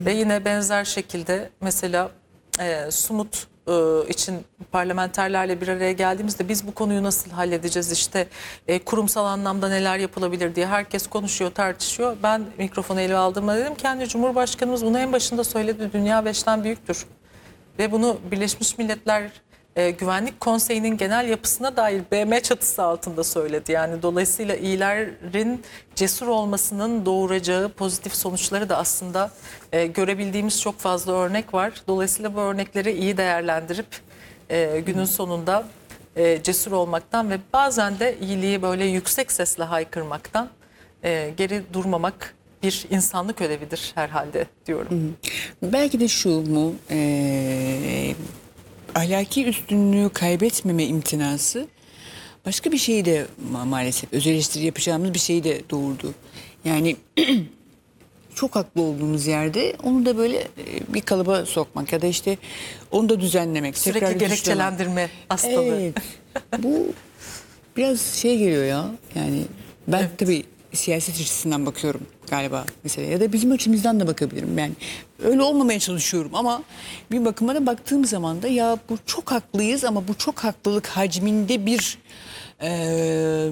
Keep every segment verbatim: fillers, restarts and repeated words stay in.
Ve yine benzer şekilde mesela e, Sumut e, için parlamenterlerle bir araya geldiğimizde biz bu konuyu nasıl halledeceğiz, işte e, kurumsal anlamda neler yapılabilir diye herkes konuşuyor, tartışıyor. Ben mikrofonu ele aldığımda dedim ki hani Cumhurbaşkanımız bunu en başında söyledi, dünya beşten büyüktür. Ve bunu Birleşmiş Milletler e, Güvenlik Konseyi'nin genel yapısına dair B M çatısı altında söyledi. Yani dolayısıyla iyilerin cesur olmasının doğuracağı pozitif sonuçları da aslında e, görebildiğimiz çok fazla örnek var. Dolayısıyla bu örnekleri iyi değerlendirip e, günün sonunda e, cesur olmaktan ve bazen de iyiliği böyle yüksek sesle haykırmaktan e, geri durmamak bir insanlık ödevidir herhalde diyorum. Belki de şu mu, e, ahlaki üstünlüğü kaybetmeme imtinası başka bir şeyi de ma- maalesef öz eleştiri yapacağımız bir şeyi de doğurdu. Yani çok haklı olduğumuz yerde onu da böyle e, bir kalıba sokmak ya da işte onu da düzenlemek. Sürekli tekrar gerekçelendirme hastalığı. Evet. Bu biraz şey geliyor ya. Yani ben Evet. tabii siyaset açısından bakıyorum galiba mesela ya da bizim açımızdan da bakabilirim. Ben öyle olmamaya çalışıyorum ama bir bakıma da baktığım zaman da ya bu çok haklıyız ama bu çok haklılık hacminde bir e,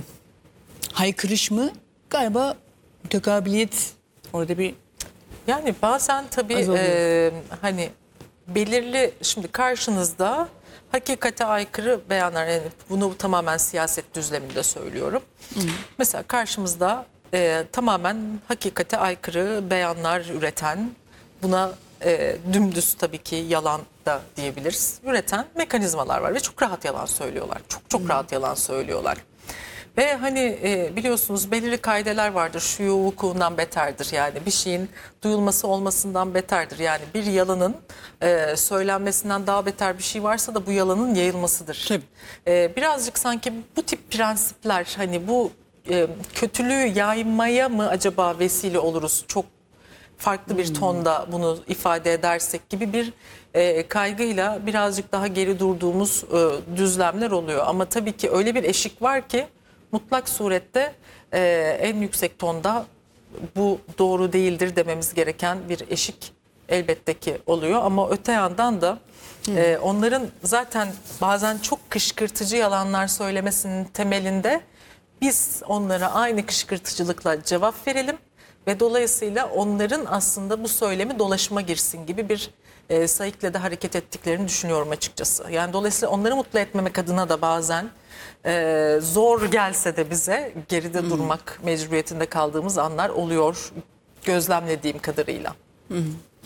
haykırış mı? Galiba mütekabiliyet orada bir Yani bazen tabii Azalıyor. e, hani belirli, şimdi karşınızda hakikate aykırı beyanlar, yani bunu tamamen siyaset düzleminde söylüyorum. Mesela karşımızda e, tamamen hakikate aykırı beyanlar üreten, buna e, dümdüz tabii ki yalan da diyebiliriz, üreten mekanizmalar var ve çok rahat yalan söylüyorlar. Çok çok rahat yalan söylüyorlar. Ve hani e, biliyorsunuz belirli kaideler vardır. Şuyu vukuundan beterdir. Yani bir şeyin duyulması olmasından beterdir. Yani bir yalanın e, söylenmesinden daha beter bir şey varsa da bu yalanın yayılmasıdır. Tabii. E, birazcık sanki bu tip prensipler, hani bu e, kötülüğü yaymaya mı acaba vesile oluruz? Çok farklı bir tonda bunu ifade edersek gibi bir e, kaygıyla birazcık daha geri durduğumuz e, düzlemler oluyor. Ama tabii ki öyle bir eşik var ki mutlak surette e, en yüksek tonda bu doğru değildir dememiz gereken bir eşik elbette ki oluyor. Ama öte yandan da e, onların zaten bazen çok kışkırtıcı yalanlar söylemesinin temelinde biz onlara aynı kışkırtıcılıkla cevap verelim ve dolayısıyla onların aslında bu söylemi dolaşıma girsin gibi bir e, sayıkla da hareket ettiklerini düşünüyorum açıkçası. Yani dolayısıyla onları mutlu etmemek adına da bazen e, zor gelse de bize geride hmm. durmak mecburiyetinde kaldığımız anlar oluyor gözlemlediğim kadarıyla. Hmm.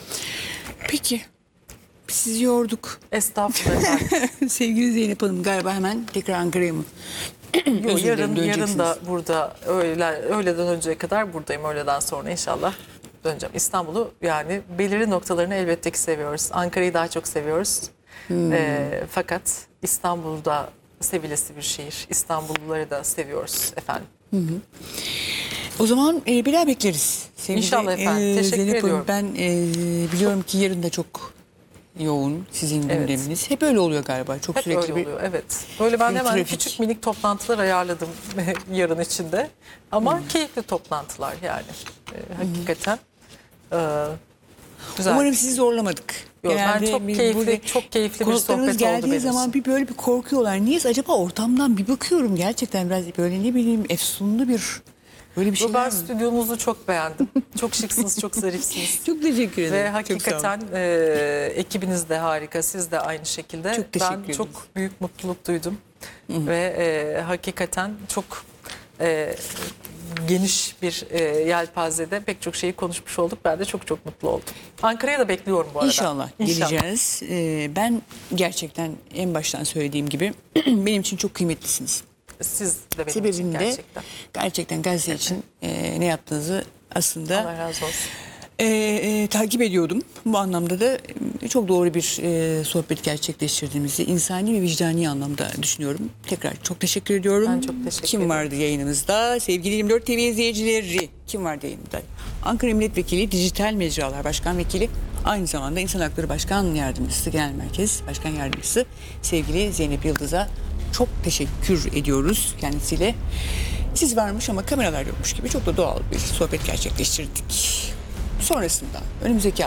Peki. Sizi yorduk. Estağfurullah. Sevgili Zeynep Hanım galiba hemen tekrar Ankara'ya mı? Yo, yarın, yarın da burada öğle, öğleden önceye kadar buradayım. Öğleden sonra inşallah döneceğim. İstanbul'u yani belirli noktalarını elbette ki seviyoruz. Ankara'yı daha çok seviyoruz. Hmm. E, fakat İstanbul'da sevilesi bir şehir. İstanbulluları da seviyoruz efendim. Hı hı. O zaman e, bir daha bekleriz. Sevgili, İnşallah efendim. E, Teşekkür Zeynep ediyorum. Hanım, ben e, biliyorum ki yarın da çok yoğun sizin gündeminiz. Evet. Hep öyle oluyor galiba. Çok Hep sürekli öyle bir oluyor, evet. Böyle ben hemen trafik. küçük minik toplantılar ayarladım yarın içinde. Ama hmm. keyifli toplantılar yani. E, hakikaten. E, güzel. Umarım sizi zorlamadık. Yok, ben çok keyifli, çok keyifli bir sohbet oldu benim geldiği zaman bir böyle bir korkuyorlar. Niye acaba ortamdan bir bakıyorum gerçekten biraz böyle ne bileyim efsunlu bir böyle bir şey. Ben stüdyonuzu çok beğendim. Çok şıksınız, çok zarifsiniz. Çok teşekkür ederim. Ve hakikaten e, ekibiniz de harika, siz de aynı şekilde. Çok teşekkür ederim. Ben çok büyük mutluluk duydum. Hı hı. Ve e, hakikaten çok e, geniş bir e, yelpazede pek çok şeyi konuşmuş olduk. Ben de çok çok mutlu oldum. Ankara'ya da bekliyorum bu arada. İnşallah, İnşallah. geleceğiz. Ee, ben gerçekten en baştan söylediğim gibi benim için çok kıymetlisiniz. Siz de benim Sebebinde için gerçekten. Gerçekten gazete için e, ne yaptığınızı aslında Allah razı olsun. E, e, takip ediyordum. Bu anlamda da e, çok doğru bir e, sohbet gerçekleştirdiğimizi insani ve vicdani anlamda düşünüyorum. Tekrar çok teşekkür ediyorum. Ben çok teşekkür Kim ederim. vardı yayınımızda? Sevgili yirmi dört T V izleyicileri. Kim vardı yayınımızda? Ankara Milletvekili Dijital Mecralar Başkan Vekili, aynı zamanda İnsan Hakları Başkan Yardımcısı, Genel Merkez Başkan Yardımcısı sevgili Zeynep Yıldız'a çok teşekkür ediyoruz kendisiyle. Siz varmış ama kameralar yokmuş gibi çok da doğal bir sohbet gerçekleştirdik. Sonrasında önümüzdeki